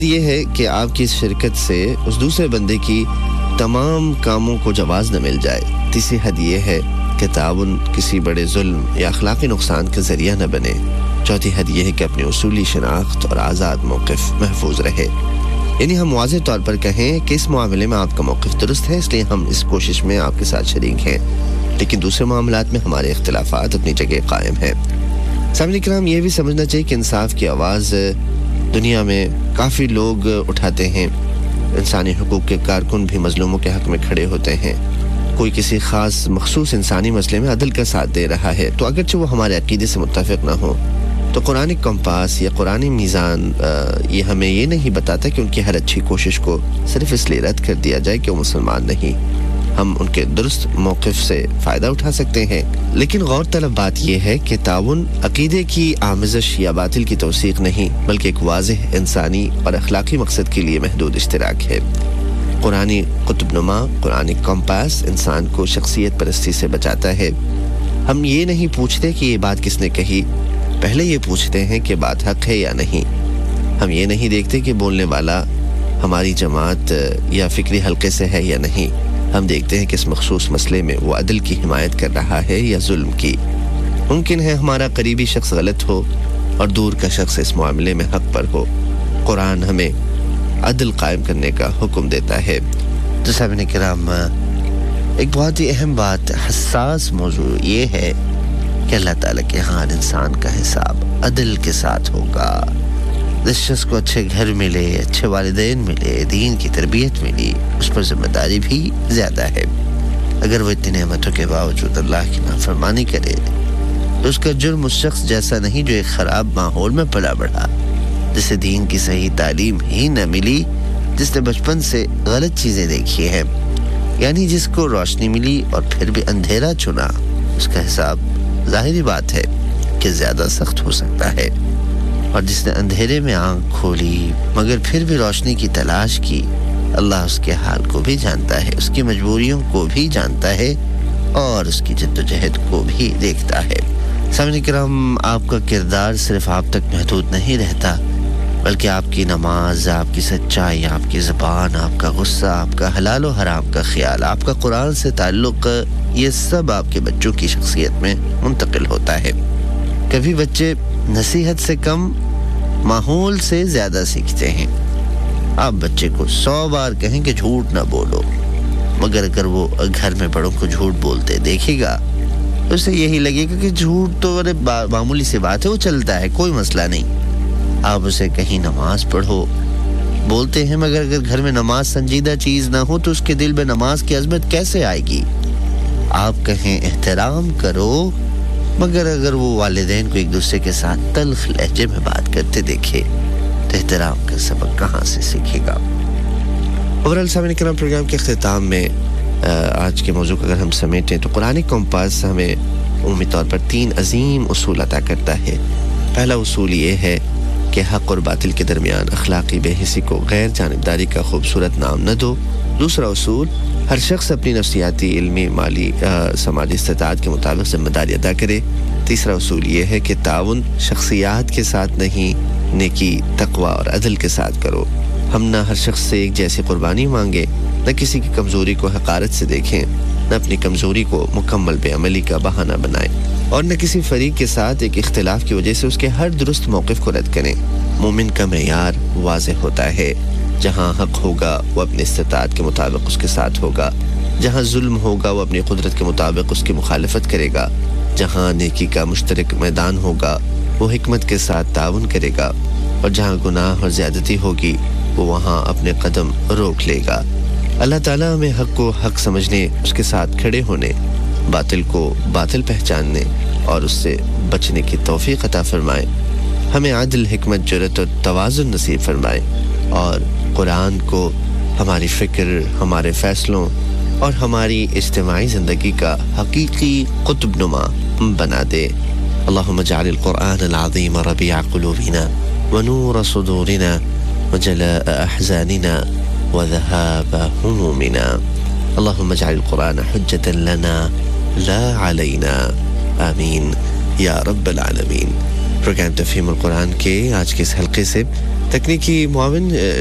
یہ ہے کہ آپ کی اس شرکت سے اس دوسرے بندے کی تمام کاموں کو جواز نہ مل جائے۔ تیسری حد یہ ہے کہ تعاون کسی بڑے ظلم یا اخلاقی نقصان کا ذریعہ نہ بنے۔ چوتھی حد یہ ہے کہ اپنی اصولی شناخت اور آزاد موقف محفوظ رہے، یعنی ہم واضح طور پر کہیں کہ اس معاملے میں آپ کا موقف درست ہے، اس لیے ہم اس کوشش میں آپ کے ساتھ شریک ہیں، لیکن دوسرے معاملات میں ہمارے اختلافات اپنی جگہ قائم ہیں۔ سامعین کرام، یہ بھی سمجھنا چاہیے کہ انصاف کی آواز دنیا میں کافی لوگ اٹھاتے ہیں۔ انسانی حقوق کے کارکن بھی مظلوموں کے حق میں کھڑے ہوتے ہیں۔ کوئی کسی خاص مخصوص انسانی مسئلے میں عدل کا ساتھ دے رہا ہے تو اگرچہ وہ ہمارے عقیدے سے متفق نہ ہو، تو قرآن کمپاس یا قرآن میزان یہ ہمیں یہ نہیں بتاتا کہ ان کی ہر اچھی کوشش کو صرف اس لیے رد کر دیا جائے کہ وہ مسلمان نہیں۔ ہم ان کے درست موقف سے فائدہ اٹھا سکتے ہیں، لیکن غور طلب بات یہ ہے کہ تعاون عقیدے کی آمیزش یا باطل کی توثیق نہیں، بلکہ ایک واضح انسانی اور اخلاقی مقصد کے لیے محدود اشتراک ہے۔ قرآنی قطب نما، قرآنی کمپاس انسان کو شخصیت پرستی سے بچاتا ہے۔ ہم یہ نہیں پوچھتے کہ یہ بات کس نے کہی، پہلے یہ پوچھتے ہیں کہ بات حق ہے یا نہیں۔ ہم یہ نہیں دیکھتے کہ بولنے والا ہماری جماعت یا فکری حلقے سے ہے یا نہیں، ہم دیکھتے ہیں کہ اس مخصوص مسئلے میں وہ عدل کی حمایت کر رہا ہے یا ظلم کی۔ ممکن ہے ہمارا قریبی شخص غلط ہو اور دور کا شخص اس معاملے میں حق پر ہو۔ قرآن ہمیں عدل قائم کرنے کا حکم دیتا ہے۔ تو سامعین کرام، ایک بہت ہی اہم بات، حساس موضوع یہ ہے کہ اللہ تعالیٰ کے ہاں انسان کا حساب عدل کے ساتھ ہوگا۔ جس شخص کو اچھے گھر ملے، اچھے والدین ملے، دین کی تربیت ملی، اس پر ذمہ داری بھی زیادہ ہے۔ اگر وہ اتنی نعمتوں کے باوجود اللہ کی نافرمانی کرے تو اس کا جرم اس شخص جیسا نہیں جو ایک خراب ماحول میں پلا بڑھا، جسے دین کی صحیح تعلیم ہی نہ ملی، جس نے بچپن سے غلط چیزیں دیکھی ہیں، یعنی جس کو روشنی ملی اور پھر بھی اندھیرا چنا، اس کا حساب ظاہری بات ہے کہ زیادہ سخت ہو سکتا ہے۔ اور جس نے اندھیرے میں آنکھ کھولی مگر پھر بھی روشنی کی تلاش کی، اللہ اس کے حال کو بھی جانتا ہے، اس کی مجبوریوں کو بھی جانتا ہے اور اس کی جد و جہد کو بھی دیکھتا ہے۔ سامعین کرام، آپ کا کردار صرف آپ تک محدود نہیں رہتا، بلکہ آپ کی نماز، آپ کی سچائی، آپ کی زبان، آپ کا غصہ، آپ کا حلال و حرام کا خیال، آپ کا قرآن سے تعلق، یہ سب آپ کے بچوں کی شخصیت میں منتقل ہوتا ہے۔ کبھی بچے نصیحت سے کم، ماحول سے زیادہ سیکھتے ہیں۔ آپ بچے کو 100 بار کہیں کہ جھوٹ نہ بولو، مگر اگر وہ گھر میں بڑوں کو جھوٹ بولتے دیکھے گا تو اسے یہی لگے گا کہ جھوٹ تو معمولی سی بات ہے، وہ چلتا ہے، کوئی مسئلہ نہیں۔ آپ اسے کہیں نماز پڑھو، بولتے ہیں، مگر اگر گھر میں نماز سنجیدہ چیز نہ ہو تو اس کے دل میں نماز کی عظمت کیسے آئے گی؟ آپ کہیں احترام کرو، مگر اگر وہ والدین کو ایک دوسرے کے ساتھ تلخ لہجے میں بات کرتے دیکھے تو احترام کا سبق کہاں سے سیکھے گا؟ اوورال سامعین کرام، پروگرام کے اختتام میں آج کے موضوع کو اگر ہم سمیٹیں تو قرآن کمپاس ہمیں عمومی طور پر 3 عظیم اصول عطا کرتا ہے۔ پہلا اصول یہ ہے کہ حق اور باطل کے درمیان اخلاقی بے حسی کو غیر جانبداری کا خوبصورت نام نہ دو۔ دوسرا اصول، ہر شخص اپنی نفسیاتی، علمی، مالی، سماجی استطاعت کے مطابق ذمہ داری ادا کرے۔ تیسرا اصول یہ ہے کہ تعاون شخصیات کے ساتھ نہیں، نیکی، تقوی اور عدل کے ساتھ کرو۔ ہم نہ ہر شخص سے ایک جیسی قربانی مانگیں، نہ کسی کی کمزوری کو حقارت سے دیکھیں، نہ اپنی کمزوری کو مکمل بے عملی کا بہانہ بنائیں، اور نہ کسی فریق کے ساتھ ایک اختلاف کی وجہ سے اس کے ہر درست موقف کو رد کریں۔ مومن کا معیار واضح ہوتا ہے، جہاں حق ہوگا وہ اپنی استطاعت کے مطابق اس کے ساتھ ہوگا، جہاں ظلم ہوگا وہ اپنی قدرت کے مطابق اس کی مخالفت کرے گا، جہاں نیکی کا مشترک میدان ہوگا وہ حکمت کے ساتھ تعاون کرے گا، اور جہاں گناہ اور زیادتی ہوگی وہ وہاں اپنے قدم روک لے گا۔ اللہ تعالیٰ ہمیں حق کو حق سمجھنے، اس کے ساتھ کھڑے ہونے، باطل کو باطل پہچاننے اور اس سے بچنے کی توفیق عطا فرمائے۔ ہمیں عدل، حکمت، جرأت اور توازن نصیب فرمائے، اور قرآن کو ہماری فکر، ہمارے فیصلوں اور ہماری اجتماعی زندگی کا حقیقی قطب نما بنا دے۔ اللہم اجعل القرآن العظیم ربیع قلوبنا ونور صدورنا وجلاء احزاننا وذهاب همومنا۔ اللہم اجعل القرآن حجة لنا لا علينا، آمین یا رب العالمین۔ پروگرام تفہیم القرآن کے آج کے اس حلقے سے تکنیکی معاون